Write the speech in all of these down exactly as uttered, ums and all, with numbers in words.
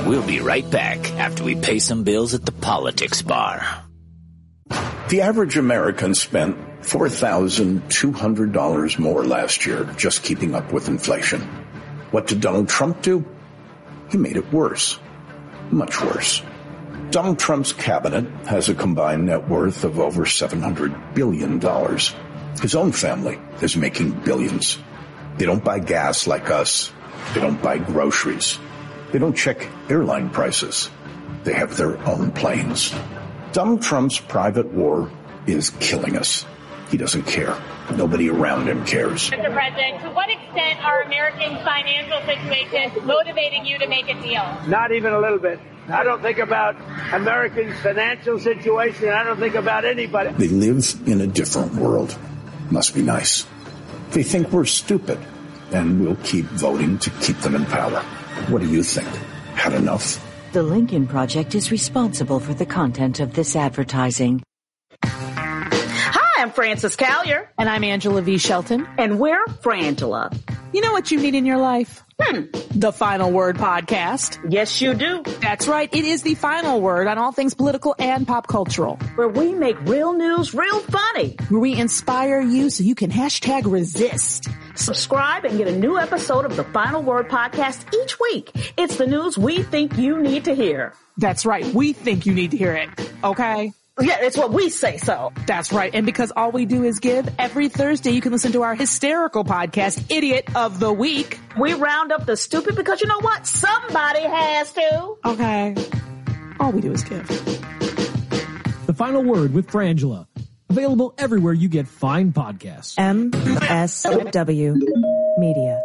We'll be right back after we pay some bills at the Politics Bar. The average American spent four thousand two hundred dollars more last year just keeping up with inflation. What did Donald Trump do? He made it worse. Much worse. Donald Trump's cabinet has a combined net worth of over seven hundred billion dollars. His own family is making billions. They don't buy gas like us. They don't buy groceries. They don't check airline prices. They have their own planes. Donald Trump's private war is killing us. He doesn't care. Nobody around him cares. Mister President, to what extent are Americans' financial situations motivating you to make a deal? Not even a little bit. I don't think about Americans' financial situation. I don't think about anybody. They live in a different world. Must be nice. They think we're stupid, and we'll keep voting to keep them in power. What do you think? Had enough? The Lincoln Project is responsible for the content of this advertising. Hi, I'm Frances Callier. And I'm Angela V. Shelton. And we're Frangela. You know what you need in your life? Hmm. The Final Word Podcast. Yes, you do. That's right. It is the final word on all things political and pop cultural. Where we make real news real funny. Where we inspire you so you can hashtag resist. Subscribe and get a new episode of the Final Word Podcast each week. It's the news we think you need to hear. That's right. We think you need to hear it. Okay? Yeah, it's what we say so. That's right. And because all we do is give, every Thursday you can listen to our hysterical podcast, Idiot of the Week. We round up the stupid because you know what? Somebody has to. Okay. All we do is give. The Final Word with Frangela. Available everywhere you get fine podcasts. M S W Media.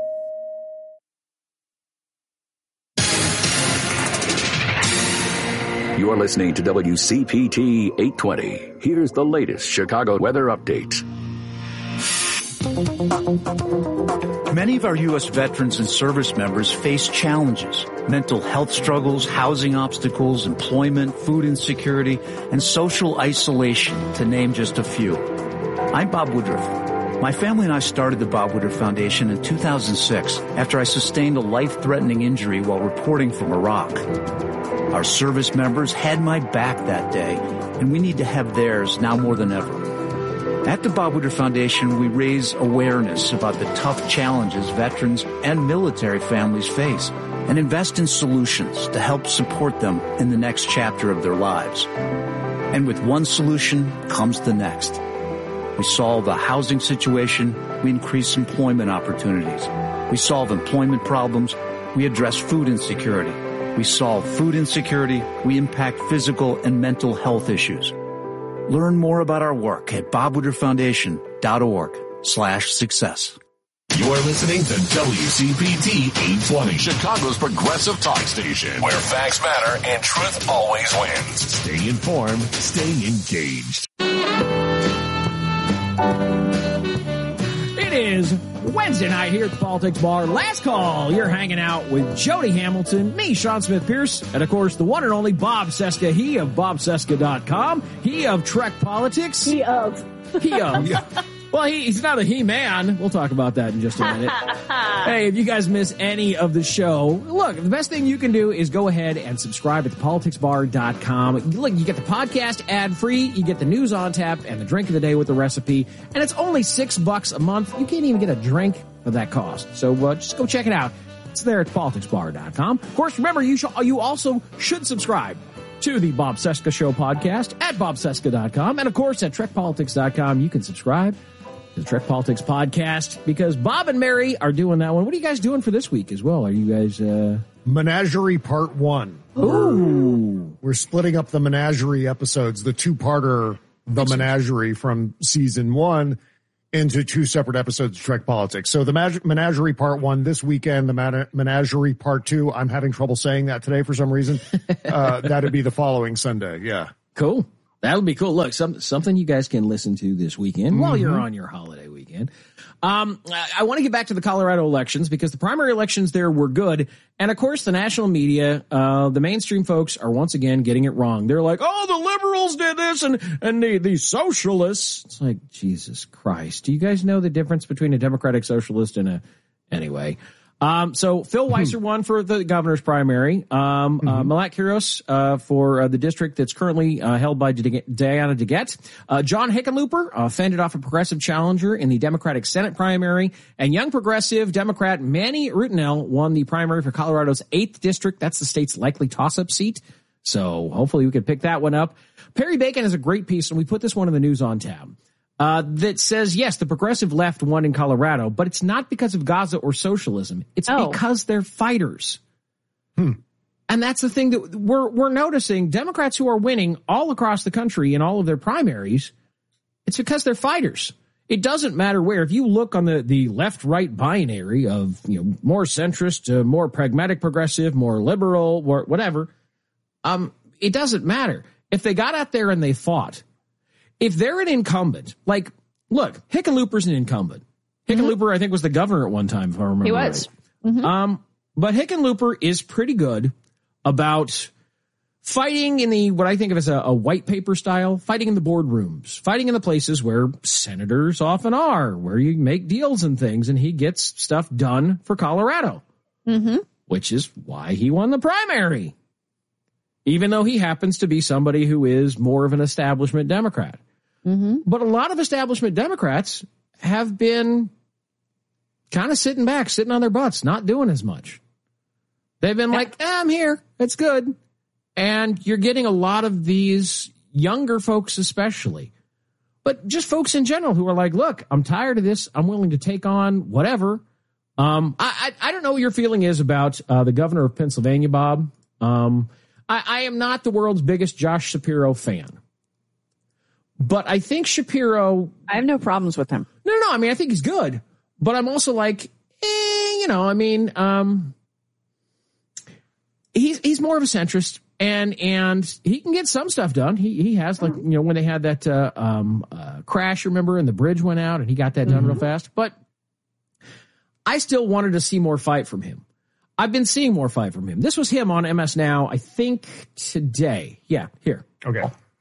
You're listening to W C P T eight twenty. Here's the latest Chicago weather update. Many of our U S veterans and service members face challenges, mental health struggles, housing obstacles, employment, food insecurity, and social isolation, to name just a few. I'm Bob Woodruff. My family and I started the Bob Woodruff Foundation in two thousand six after I sustained a life-threatening injury while reporting from Iraq. Our service members had my back that day, and we need to have theirs now more than ever. At the Bob Woodruff Foundation, we raise awareness about the tough challenges veterans and military families face and invest in solutions to help support them in the next chapter of their lives. And with one solution comes the next. We solve the housing situation, we increase employment opportunities. We solve employment problems, we address food insecurity. We solve food insecurity, we impact physical and mental health issues. Learn more about our work at bobwoodrufffoundation.org slash success. You're listening to W C P T eight twenty, Chicago's progressive talk station, where facts matter and truth always wins. Stay informed, stay engaged. It is Wednesday night here at the Politics Bar. Last call. You're hanging out with Jody Hamilton, me, Sean Smith-Pierce, and, of course, the one and only Bob Cesca. He of bob cesca dot com. He of Trek Politics. He of. He of. Yeah. Well, he, he's not a he-man. We'll talk about that in just a minute. Hey, if you guys miss any of the show, look, the best thing you can do is go ahead and subscribe at the politics bar dot com. Look, you get the podcast ad-free, you get the news on tap, and the drink of the day with the recipe, and it's only six bucks a month. You can't even get a drink for that cost. So uh, just go check it out. It's there at politics bar dot com. Of course, remember, you, sh- you also should subscribe to the Bob Cesca Show podcast at bob cesca dot com. And, of course, at trek politics dot com, you can subscribe the Trek Politics Podcast, because Bob and Mary are doing that one. What are you guys doing for this week as well? Are you guys... Uh... Menagerie Part one. Ooh. We're splitting up the Menagerie episodes, the two-parter The Menagerie from season one, into two separate episodes of Trek Politics. So the Mag- Menagerie Part one this weekend, the Man- Menagerie Part two, I'm having trouble saying that today for some reason. uh, that'd be the following Sunday, yeah. Cool. That'll be cool. Look, some, something you guys can listen to this weekend mm-hmm. while you're on your holiday weekend. Um, I, I want to get back to the Colorado elections because the primary elections there were good. And, of course, the national media, uh, the mainstream folks are once again getting it wrong. They're like, oh, the liberals did this and, and the, the socialists. It's like, Jesus Christ. Do you guys know the difference between a democratic socialist and a – anyway. Um, so Phil Weiser won for the governor's primary. Um, mm-hmm. uh, Malak Kiros uh, for uh, the district that's currently uh, held by D- Diana DeGette. Uh, John Hickenlooper uh, fended off a progressive challenger in the Democratic Senate primary. And young progressive Democrat Manny Rutinel won the primary for Colorado's eighth district. That's the state's likely toss-up seat. So hopefully we could pick that one up. Perry Bacon has a great piece, and we put this one in the news on tab. Uh, that says, yes, the progressive left won in Colorado, but it's not because of Gaza or socialism. It's oh. because they're fighters. Hmm. And that's the thing that we're, we're noticing. Democrats who are winning all across the country in all of their primaries, it's because they're fighters. It doesn't matter where. If you look on the, the left-right binary of, you know, more centrist to more pragmatic progressive, more liberal, more whatever, um, it doesn't matter. If they got out there and they fought, if they're an incumbent, like, look, Hickenlooper's an incumbent. Hickenlooper, mm-hmm. I think, was the governor at one time, if I remember. He was. Right. Mm-hmm. Um, but Hickenlooper is pretty good about fighting in the, what I think of as a, a white paper style, fighting in the boardrooms, fighting in the places where senators often are, where you make deals and things, and he gets stuff done for Colorado, mm-hmm. which is why he won the primary. Even though he happens to be somebody who is more of an establishment Democrat. Mm-hmm. But a lot of establishment Democrats have been kind of sitting back, sitting on their butts, not doing as much. They've been like, eh, I'm here. It's good. And you're getting a lot of these younger folks especially, but just folks in general who are like, look, I'm tired of this. I'm willing to take on whatever. Um, I, I, I don't know what your feeling is about uh, the governor of Pennsylvania, Bob. Um, I, I am not the world's biggest Josh Shapiro fan, but I think Shapiro. I have no problems with him. No, no, I mean, I think he's good, but I'm also like, eh, you know, I mean, um, he's he's more of a centrist, and and he can get some stuff done. He he has, like, you know, when they had that uh, um, uh, crash, remember, and the bridge went out, and he got that done mm-hmm. real fast. But I still wanted to see more fight from him. I've been seeing more fight from him. This was him on M S Now, I think today. Yeah, here. Okay.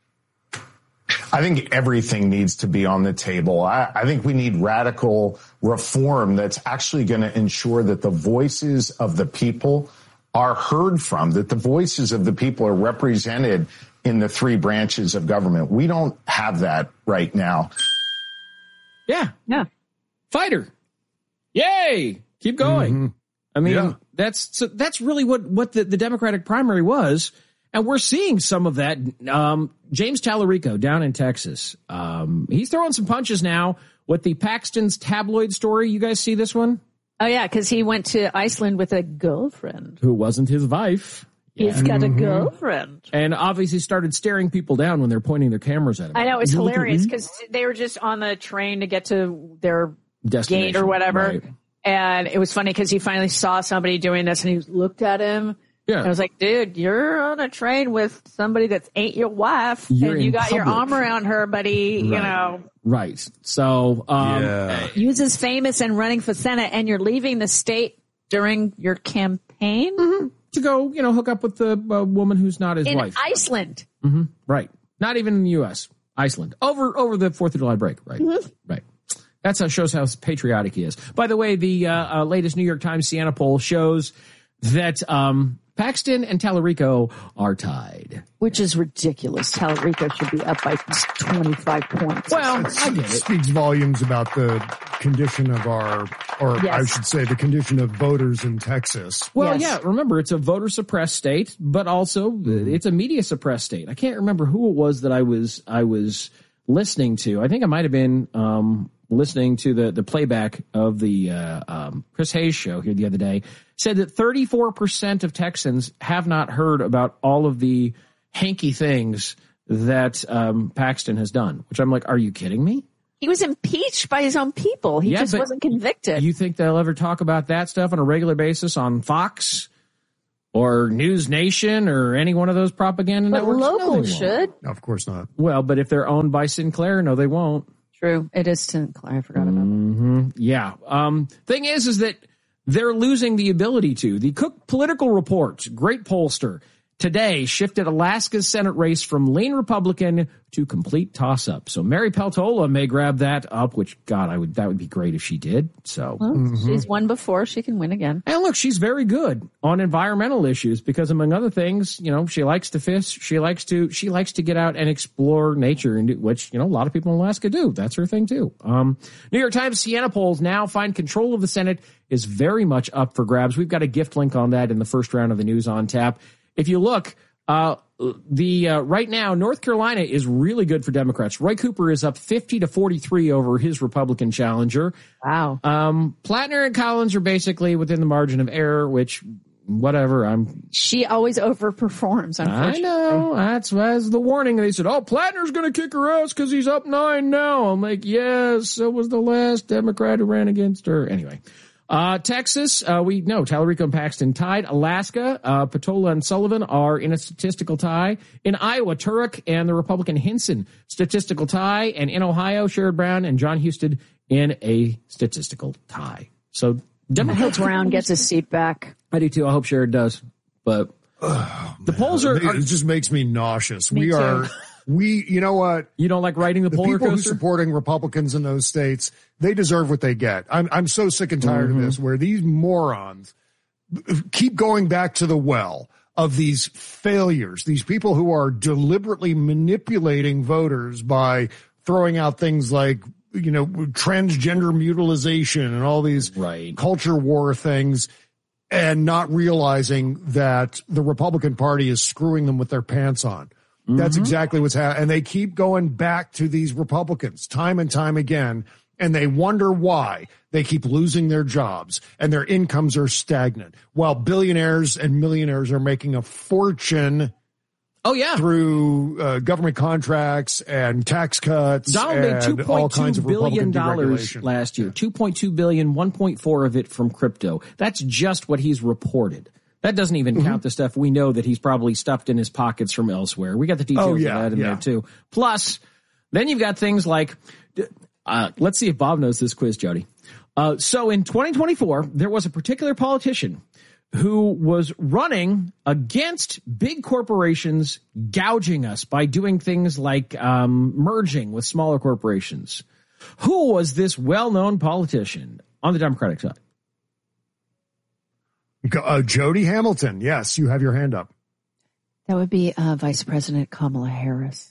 I think everything needs to be on the table. I, I think we need radical reform that's actually going to ensure that the voices of the people are heard from, that the voices of the people are represented in the three branches of government. We don't have that right now. Yeah. Yeah. Fighter. Yay. Keep going. Mm-hmm. I mean, yeah. that's so that's really what, what the, the Democratic primary was. And we're seeing some of that. Um, James Tallarico down in Texas. Um, he's throwing some punches now with the Paxton's tabloid story. You guys see this one? Oh, yeah, because he went to Iceland with a girlfriend. Who wasn't his wife. He's yeah. got a mm-hmm. girlfriend. And obviously started staring people down when they're pointing their cameras at him. I know, it's hilarious because they were just on the train to get to their destination gate or whatever. Right. And it was funny because he finally saw somebody doing this and he looked at him. Yeah. And I was like, dude, you're on a train with somebody that's ain't your wife. You're and you got public. your arm around her, buddy, right. you know. Right. So, um, yeah. Uses famous and running for Senate, and you're leaving the state during your campaign? Mm-hmm. To go, you know, hook up with the uh, woman who's not his in wife. Iceland. Mm-hmm. Right. Not even in the U S. Iceland. Over over the fourth of July break. Right. Mm-hmm. Right. That's how shows how patriotic he is. By the way, the uh, uh, latest New York Times Siena poll shows that um, Paxton and Tallarico are tied. Which is ridiculous. Tallarico should be up by twenty-five points. Well, I get it. Speaks volumes about the condition of our, or yes. I should say the condition of voters in Texas. Well, yes. yeah, remember, it's a voter suppressed state, but also it's a media suppressed state. I can't remember who it was that I was I was listening to. I think I might have been um, listening to the, the playback of the uh, um, Chris Hayes show here the other day. Said that thirty-four percent of Texans have not heard about all of the hanky things that um, Paxton has done, which I'm like, are you kidding me? He was impeached by his own people. He yeah, just wasn't convicted. You think they'll ever talk about that stuff on a regular basis on Fox or News Nation or any one of those propaganda but networks? local no, should. No, of course not. Well, but if they're owned by Sinclair, no, they won't. True. It is Sinclair. I forgot about mm-hmm. that. Yeah. Um, thing is, is that they're losing the ability to. The Cook Political Report, great pollster, today shifted Alaska's Senate race from lean Republican to complete toss-up. So Mary Peltola may grab that up, which, God, I would that would be great if she did. So well, mm-hmm. She's won before. She can win again. And look, she's very good on environmental issues because, among other things, you know, she likes to fish. She likes to she likes to get out and explore nature, and do, which, you know, a lot of people in Alaska do. That's her thing, too. Um, New York Times Siena polls now find control of the Senate is very much up for grabs. We've got a gift link on that in the first round of the News on Tap. If you look, uh, the uh, right now, North Carolina is really good for Democrats. Roy Cooper is up fifty to forty-three over his Republican challenger. Wow. Um, Plattner and Collins are basically within the margin of error, which, whatever. I'm. She always overperforms, unfortunately. I know. That's, that's the warning. They said, oh, Plattner's going to kick her ass because he's up nine now. I'm like, yes, so was the last Democrat who ran against her. Anyway. Uh, Texas, uh, we know Tallarico and Paxton tied. Alaska, uh, Patola and Sullivan are in a statistical tie. In Iowa, Turek and the Republican Hinson, statistical tie. And in Ohio, Sherrod Brown and John Husted in a statistical tie. So Democrats. I hope Brown gets his seat back. I do too. I hope Sherrod does. But oh, the polls are, are. It just makes me nauseous. Me we too. are. We, you know what? You don't like riding the, the polar people coaster? who supporting Republicans in those states, they deserve what they get. I'm, I'm so sick and tired mm-hmm. of this, where these morons keep going back to the well of these failures, these people who are deliberately manipulating voters by throwing out things like, you know, transgender mutilization and all these right. culture war things, and not realizing that the Republican Party is screwing them with their pants on. That's mm-hmm. exactly what's happening. And they keep going back to these Republicans time and time again, and they wonder why they keep losing their jobs and their incomes are stagnant, while billionaires and millionaires are making a fortune oh, yeah. through uh, government contracts and tax cuts. Donald made two point two billion dollars last year. two point two billion dollars, one point four of it from crypto. That's just what he's reported. That doesn't even mm-hmm. count the stuff we know that he's probably stuffed in his pockets from elsewhere. We got the details oh, yeah, of that in yeah. there too. Plus, then you've got things like, uh, let's see if Bob knows this quiz, Jody. Uh, so in twenty twenty-four, there was a particular politician who was running against big corporations gouging us by doing things like um, merging with smaller corporations. Who was this well-known politician on the Democratic side? Uh, Jody Hamilton. Yes, you have your hand up. That would be uh, Vice President Kamala Harris.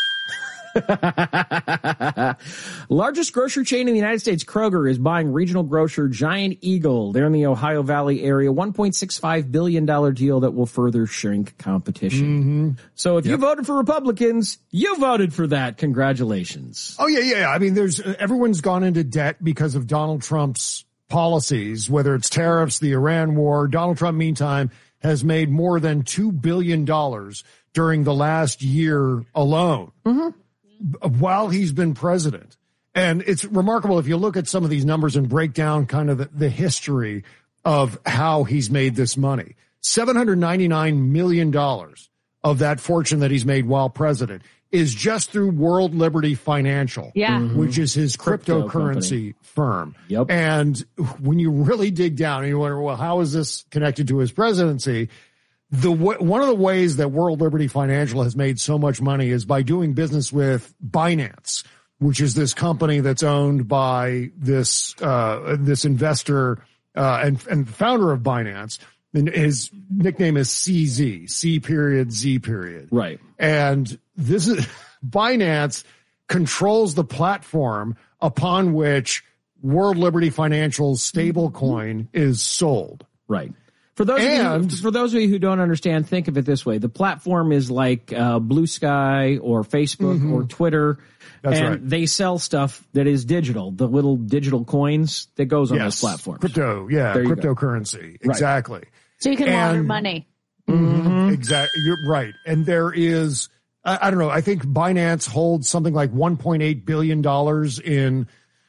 Largest grocery chain in the United States, Kroger, is buying regional grocer Giant Eagle. They're in the Ohio Valley area. one point six five billion dollars deal that will further shrink competition. Mm-hmm. So if yep. you voted for Republicans, you voted for that. Congratulations. Oh, yeah, yeah. I mean, there's everyone's gone into debt because of Donald Trump's policies, whether it's tariffs, the Iran war. Donald Trump, meantime, has made more than two billion dollars during the last year alone mm-hmm. while he's been president. And it's remarkable if you look at some of these numbers and break down kind of the, the history of how he's made this money. seven hundred ninety-nine million dollars of that fortune that he's made while president is just through World Liberty Financial, yeah. mm-hmm. which is his Crypto cryptocurrency company. firm. Yep. And when you really dig down and you wonder, well, how is this connected to his presidency? The one of the ways that World Liberty Financial has made so much money is by doing business with Binance, which is this company that's owned by this uh this investor uh and and founder of Binance. And his nickname is C Z, C period, Z period. Right. And this is Binance controls the platform upon which World Liberty Financial's stablecoin is sold. Right. For those and, of you, for those of you who don't understand, think of it this way: the platform is like uh, Blue Sky or Facebook mm-hmm. or Twitter, That's and right. they sell stuff that is digital. The little digital coins that goes on yes. those platforms, crypto, yeah, there cryptocurrency, exactly. Right. So you can and, launder money. Mm-hmm, exactly, you're right. And there is, I, I don't know, I think Binance holds something like one point eight billion dollars in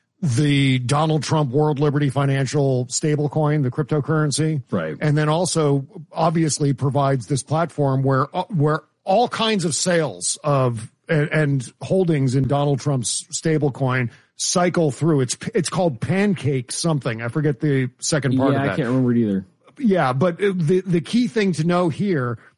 the Donald Trump World Liberty Financial stablecoin, the cryptocurrency. Right. And then also obviously provides this platform where, where all kinds of sales of and, and holdings in Donald Trump's stablecoin cycle through. It's, it's called Pancake something. I forget the second part yeah, of that. I can't remember it either. Yeah. But the, the key thing to know here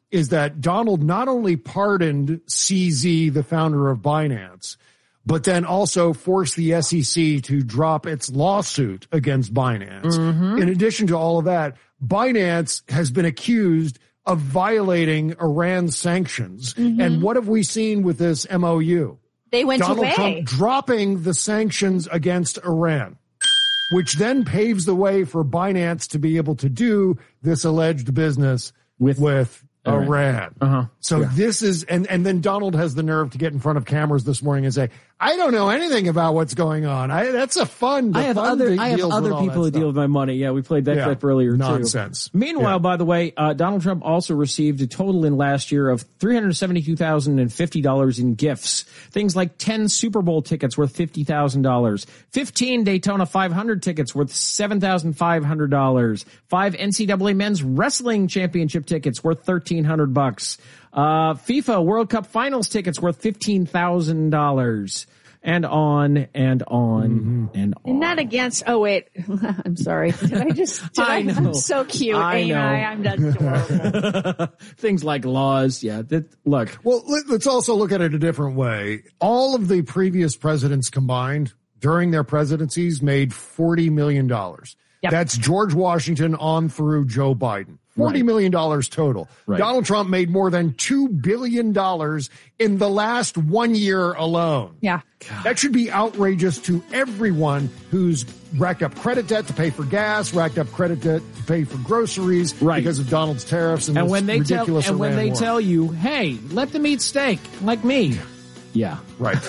is that Donald not only pardoned C Z, the founder of Binance, but then also forced the S E C to drop its lawsuit against Binance. Mm-hmm. In addition to all of that, Binance has been accused of violating Iran's sanctions. Mm-hmm. And what have we seen with this M O U? They went Donald away. Trump dropping the sanctions against Iran, which then paves the way for Binance to be able to do this alleged business with, with Iran. Iran. Uh-huh. So yeah. this is, and, and then Donald has the nerve to get in front of cameras this morning and say, I don't know anything about what's going on. I, that's a fun, I have fun other, I have other people who deal with my money. Yeah, we played that yeah. clip earlier Nonsense. too. Nonsense. Meanwhile, yeah. by the way, uh, Donald Trump also received a total in last year of three hundred seventy-two thousand fifty dollars in gifts. Things like ten Super Bowl tickets worth fifty thousand dollars, fifteen Daytona five hundred tickets worth seven thousand five hundred dollars, five N C double A men's wrestling championship tickets worth thirteen hundred bucks, uh, FIFA World Cup finals tickets worth fifteen thousand dollars. And on and on mm-hmm. and on. And not against. Oh wait, I'm sorry. Did I just? Did I, I know. I'm so cute. I ain't know. I? I'm adorable. Things like laws. Yeah. That, look. Well, let, let's also look at it a different way. All of the previous presidents combined during their presidencies made forty million dollars. Yep. That's George Washington on through Joe Biden. forty million dollars total. Right. Donald Trump made more than two billion dollars in the last one year alone. Yeah. God. That should be outrageous to everyone who's racked up credit debt to pay for gas, racked up credit debt to pay for groceries right. because of Donald's tariffs and, and this when they ridiculous tell, And when Iran they war. tell you, hey, let them eat steak like me. Yeah. Right.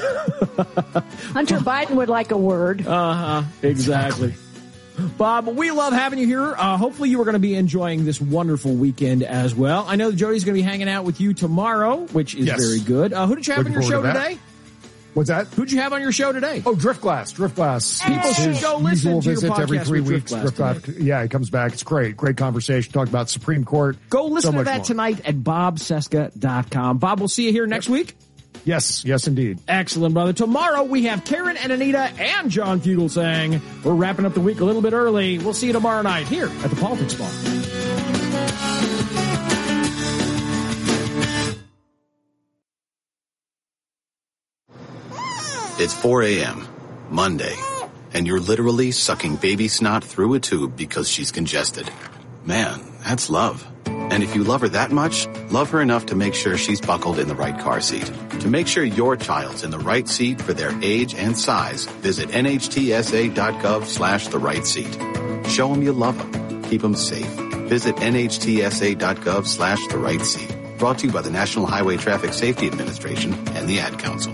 Hunter Biden would like a word. Uh-huh. Exactly. Bob, we love having you here. Uh, hopefully you are going to be enjoying this wonderful weekend as well. I know that Jody's going to be hanging out with you tomorrow, which is yes. very good. Uh, who did you have Looking on your show to today? What's that? Who'd you have on your show today? Oh, Driftglass. Driftglass. People It's should go listen to your visit podcast every three with weeks. Driftglass Driftglass. Yeah, he comes back. It's great. Great conversation. Talk about Supreme Court. Go listen so to that more. tonight at bob cesca dot com. Bob, we'll see you here next yep. week. Yes, yes, indeed. Excellent, brother. Tomorrow we have Karen and Anita and John Fugelsang. We're wrapping up the week a little bit early. We'll see you tomorrow night here at the Politics Bar. It's four a.m., Monday, and you're literally sucking baby snot through a tube because she's congested. Man, that's love. And if you love her that much, love her enough to make sure she's buckled in the right car seat. To make sure your child's in the right seat for their age and size, visit N H T S A dot gov slash the right seat. Show them you love them. Keep them safe. Visit N H T S A dot gov slash the right seat. Brought to you by the National Highway Traffic Safety Administration and the Ad Council.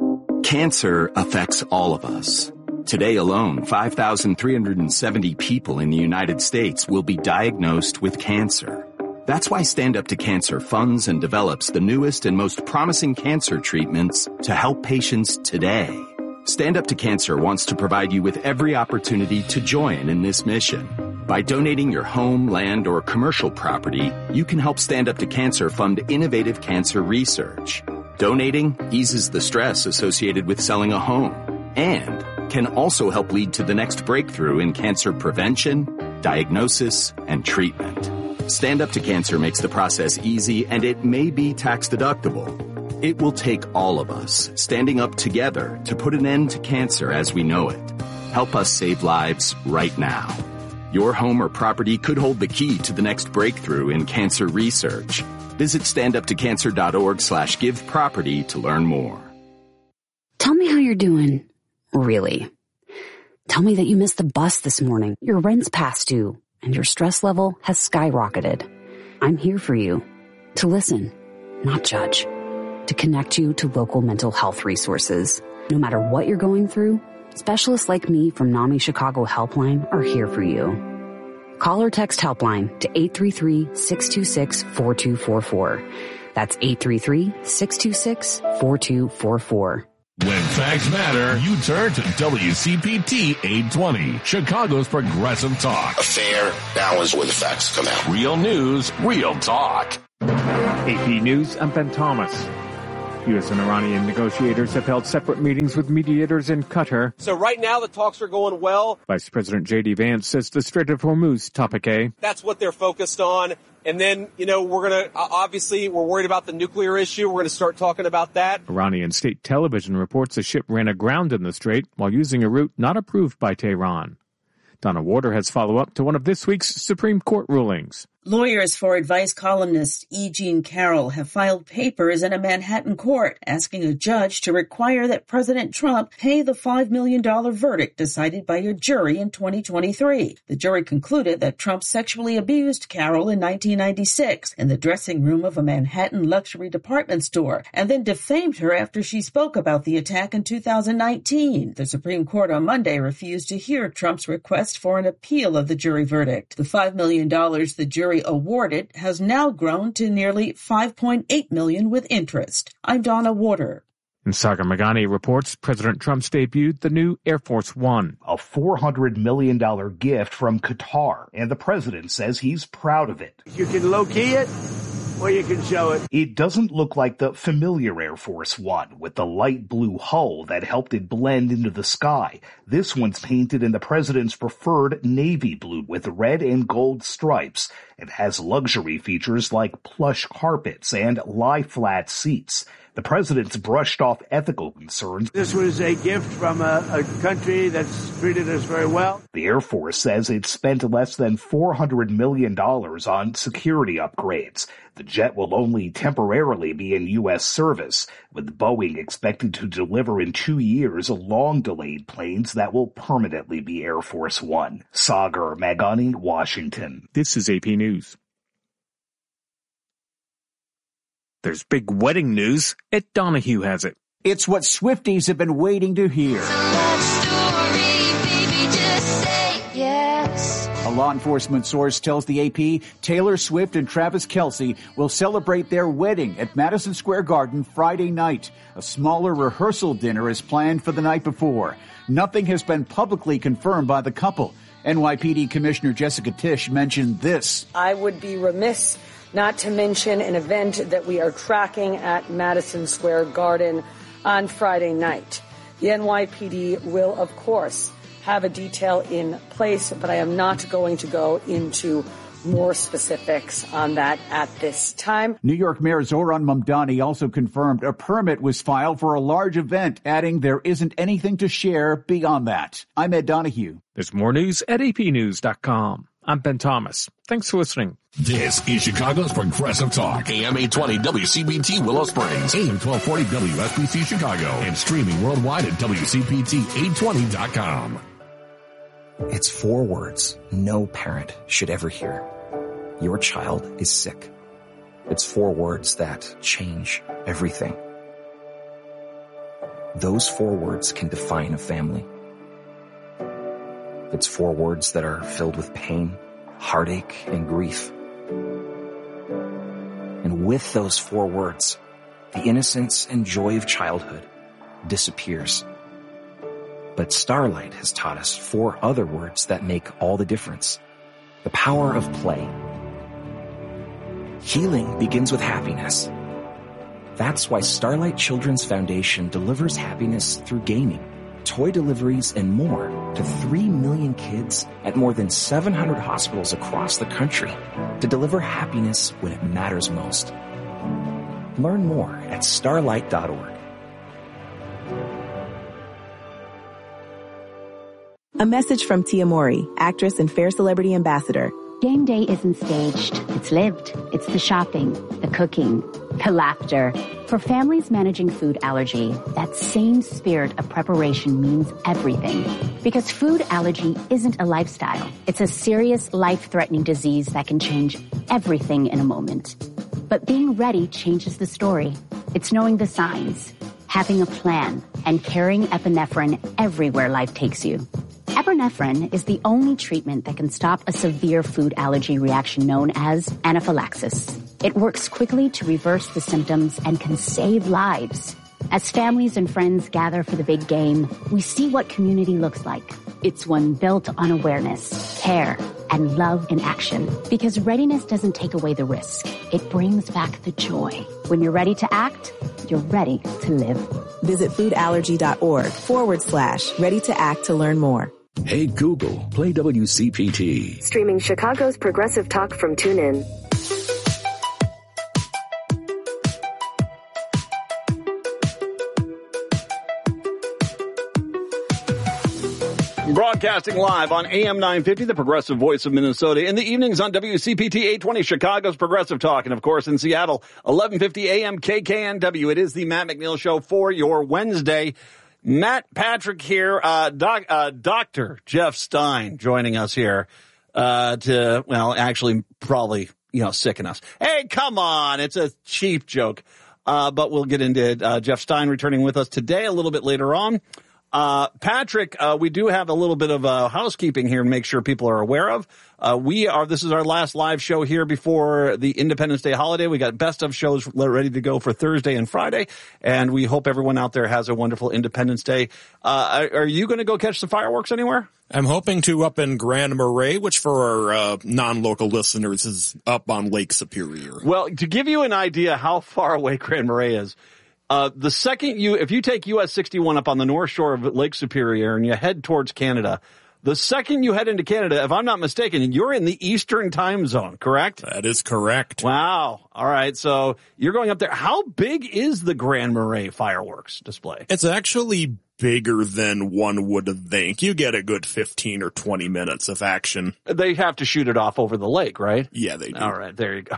Cancer affects all of us. Today alone, five thousand three hundred seventy people in the United States will be diagnosed with cancer. That's why Stand Up to Cancer funds and develops the newest and most promising cancer treatments to help patients today. Stand Up to Cancer wants to provide you with every opportunity to join in this mission. By donating your home, land, or commercial property, you can help Stand Up to Cancer fund innovative cancer research. Donating eases the stress associated with selling a home and can also help lead to the next breakthrough in cancer prevention, diagnosis, and treatment. Stand Up to Cancer makes the process easy, and it may be tax deductible. It will take all of us standing up together to put an end to cancer as we know it. Help us save lives right now. Your home or property could hold the key to the next breakthrough in cancer research. Visit standuptocancer.org slash give property to learn more. Tell me how you're doing. Really. Tell me that you missed the bus this morning, your rent's past due, and your stress level has skyrocketed. I'm here for you. To listen, not judge. To connect you to local mental health resources. No matter what you're going through, specialists like me from NAMI Chicago Helpline are here for you. Call or text Helpline to eight three three, six two six, four two four four. That's eight three three, six two six, four two four four. When facts matter, you turn to W C P T eight twenty, Chicago's Progressive Talk. A fair balance where the facts come out. Real news, real talk. A P News, I'm Ben Thomas. U S and Iranian negotiators have held separate meetings with mediators in Qatar. So right now the talks are going well. Vice President J D Vance says the Strait of Hormuz, topic A. That's what they're focused on. And then, you know, we're going to, obviously, we're worried about the nuclear issue. We're going to start talking about that. Iranian state television reports the ship ran aground in the strait while using a route not approved by Tehran. Donna Warder has follow-up to one of this week's Supreme Court rulings. Lawyers for advice columnist E. Jean Carroll have filed papers in a Manhattan court asking a judge to require that President Trump pay the five million dollars verdict decided by a jury in twenty twenty-three. The jury concluded that Trump sexually abused Carroll in nineteen ninety-six in the dressing room of a Manhattan luxury department store and then defamed her after she spoke about the attack in two thousand nineteen. The Supreme Court on Monday refused to hear Trump's request for an appeal of the jury verdict. The five million dollars the jury awarded has now grown to nearly five point eight million dollars with interest. I'm Donna Warder. And Sagar Meghani reports President Trump's debuted the new Air Force One. A four hundred million dollars gift from Qatar, and the president says he's proud of it. You can low-key it, or you can show it. It doesn't look like the familiar Air Force One with the light blue hull that helped it blend into the sky. This one's painted in the president's preferred navy blue with red and gold stripes. It has luxury features like plush carpets and lie-flat seats. The president's brushed off ethical concerns. This was a gift from a, a country that's treated us very well. The Air Force says it spent less than four hundred million dollars on security upgrades. The jet will only temporarily be in U S service, with Boeing expected to deliver in two years long-delayed planes that will permanently be Air Force One. Sagar Meghani, Washington. This is A P News. There's big wedding news. Ed Donahue has it. It's what Swifties have been waiting to hear. A law enforcement source tells the A P Taylor Swift and Travis Kelce will celebrate their wedding at Madison Square Garden Friday night. A smaller rehearsal dinner is planned for the night before. Nothing has been publicly confirmed by the couple. N Y P D Commissioner Jessica Tisch mentioned this. I would be remiss not to mention an event that we are tracking at Madison Square Garden on Friday night. The N Y P D will, of course, have a detail in place, but I am not going to go into more specifics on that at this time. New York Mayor Zohran Mamdani also confirmed a permit was filed for a large event, adding there isn't anything to share beyond that. I'm Ed Donahue. There's more news at A P news dot com. I'm Ben Thomas. Thanks for listening. This is Chicago's Progressive Talk. A M eight twenty W C B T Willow Springs, A M twelve forty W S B C Chicago, and streaming worldwide at W C P T eight twenty dot com. It's four words no parent should ever hear. Your child is sick. It's four words that change everything. Those four words can define a family. It's four words that are filled with pain, heartache, and grief. And with those four words, the innocence and joy of childhood disappears. But Starlight has taught us four other words that make all the difference. The power of play. Healing begins with happiness. That's why Starlight Children's Foundation delivers happiness through gaming, toy deliveries, and more to three million kids at more than seven hundred hospitals across the country to deliver happiness when it matters most. Learn more at starlight dot org. A message from Tia Mori, actress and Fair Celebrity Ambassador. Game day isn't staged. It's lived. It's the shopping, the cooking, the laughter. For families managing food allergy, that same spirit of preparation means everything. Because food allergy isn't a lifestyle. It's a serious, life-threatening disease that can change everything in a moment. But being ready changes the story. It's knowing the signs, having a plan, and carrying epinephrine everywhere life takes you. Epinephrine is the only treatment that can stop a severe food allergy reaction known as anaphylaxis. It works quickly to reverse the symptoms and can save lives. As families and friends gather for the big game, we see what community looks like. It's one built on awareness, care, and love in action. Because readiness doesn't take away the risk. It brings back the joy. When you're ready to act, you're ready to live. Visit foodallergy.org forward slash ready to act to learn more. Hey Google, play W C P T. Streaming Chicago's Progressive Talk from TuneIn. Broadcasting live on A M nine fifty, the progressive voice of Minnesota. In the evenings on W C P T eight twenty, Chicago's Progressive Talk. And, of course, in Seattle, eleven fifty A M K K N W. It is the Matt McNeil Show for your Wednesday. Matt Patrick here, uh, doc, uh, Doctor Jeff Stein joining us here uh, to, well, actually probably, you know, sicken us. Hey, come on. It's a cheap joke. Uh, but we'll get into it. Uh, Jeff Stein returning with us today a little bit later on. Uh, Patrick, uh, we do have a little bit of uh, housekeeping here to make sure people are aware of. Uh, we are, this is our last live show here before the Independence Day holiday. We got best of shows ready to go for Thursday and Friday. And we hope everyone out there has a wonderful Independence Day. Uh, are, are you going to go catch the fireworks anywhere? I'm hoping to up in Grand Marais, which for our uh, non-local listeners is up on Lake Superior. Well, to give you an idea how far away Grand Marais is, Uh, the second you, if you take U S sixty-one up on the north shore of Lake Superior and you head towards Canada, the second you head into Canada, if I'm not mistaken, you're in the Eastern time zone, correct? That is correct. Wow. All right. So you're going up there. How big is the Grand Marais fireworks display? It's actually bigger than one would think. You get a good fifteen or twenty minutes of action. They have to shoot it off over the lake, right? Yeah, they do. All right. There you go.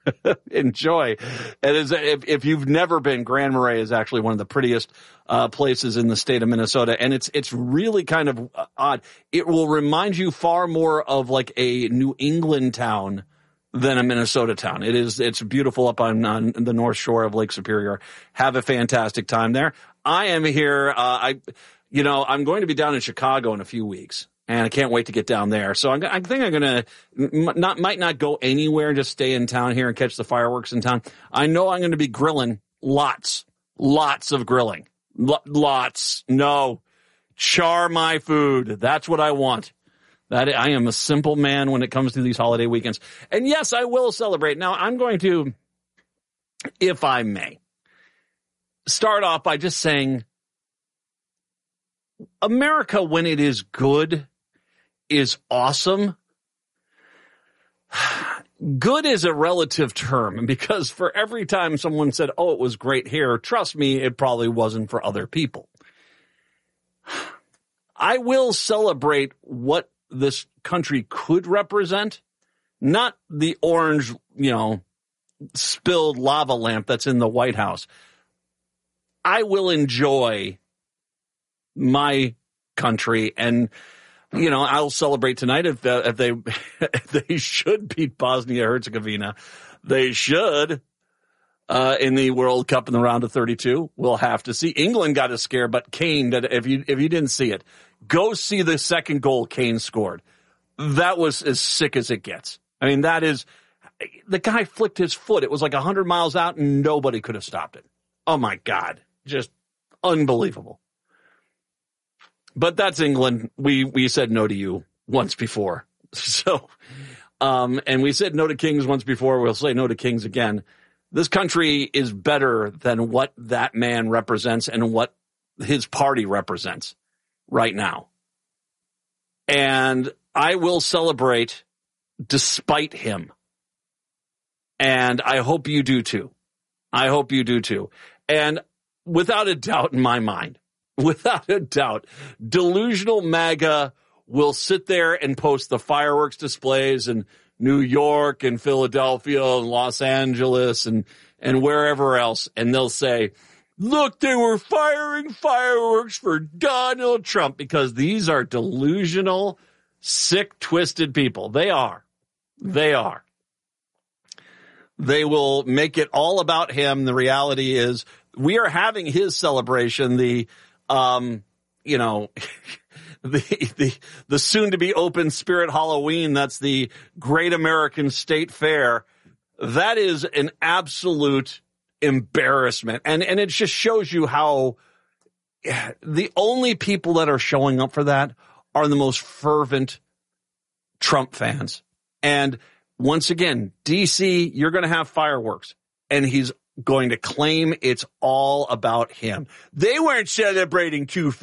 Enjoy. It is, if, if you've never been, Grand Marais is actually one of the prettiest uh, places in the state of Minnesota, and it's it's really kind of odd. It will remind you far more of like a New England town than a Minnesota town. It is it's beautiful up on, on the north shore of Lake Superior. Have a fantastic time there. I am here. Uh, I, you know, I'm going to be down in Chicago in a few weeks. And I can't wait to get down there. So I'm, I think I'm going to not, might not go anywhere, just stay in town here and catch the fireworks in town. I know I'm going to be grilling lots, lots of grilling, L- lots. No, char my food. That's what I want. That I am a simple man when it comes to these holiday weekends. And yes, I will celebrate. Now I'm going to, if I may, start off by just saying America, when it is good, is awesome. Good is a relative term because for every time someone said, oh, it was great here, trust me, it probably wasn't for other people. I will celebrate what this country could represent, not the orange, you know, spilled lava lamp that's in the White House. I will enjoy my country, and you know, I'll celebrate tonight if, uh, if they if they should beat Bosnia Herzegovina. They should uh, in the World Cup in the round of thirty-two. We'll have to see. England got a scare, but Kane, if you if you didn't see it, go see the second goal Kane scored. That was as sick as it gets. I mean, that is, the guy flicked his foot. It was like one hundred miles out, and nobody could have stopped it. Oh, my God. Just unbelievable. But that's England. We we said no to you once before. So, um, and we said no to Kings once before. We'll say no to Kings again. This country is better than what that man represents and what his party represents right now. And I will celebrate despite him. And I hope you do too. I hope you do too. And without a doubt in my mind, without a doubt, delusional MAGA will sit there and post the fireworks displays in New York and Philadelphia and Los Angeles and, and wherever else. And they'll say, look, they were firing fireworks for Donald Trump, because these are delusional, sick, twisted people. They are. They are. They will make it all about him. The reality is we are having his celebration, the Um, you know, the, the, the soon to be open Spirit Halloween. That's the Great American State Fair. That is an absolute embarrassment. And, and it just shows you how the only people that are showing up for that are the most fervent Trump fans. And once again, D C, you're going to have fireworks, and he's going to claim it's all about him. They weren't celebrating two